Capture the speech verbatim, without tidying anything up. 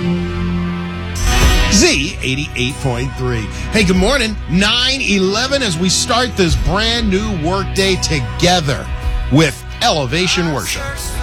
Z eighty-eight point three. Hey, good morning. nine eleven as we start this brand new workday together with Elevation Worship.